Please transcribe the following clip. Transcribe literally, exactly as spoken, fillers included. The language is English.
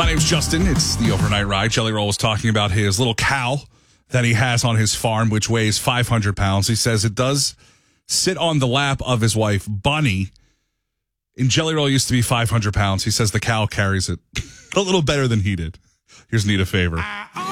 My name's Justin. It's the Overnight Ride. Jelly Roll was talking about his little cow that he has on his farm, which weighs five hundred pounds. He says it does sit on the lap of his wife, Bunny. And Jelly Roll used to be five hundred pounds. He says the cow carries it a little better than he did. Here's Need a Favor.